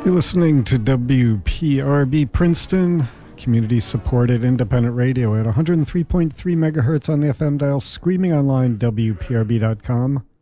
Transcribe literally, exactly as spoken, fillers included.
You're listening to W P R B Princeton, community-supported independent radio at one hundred three point three megahertz on the F M dial, screaming online, W P R B dot com.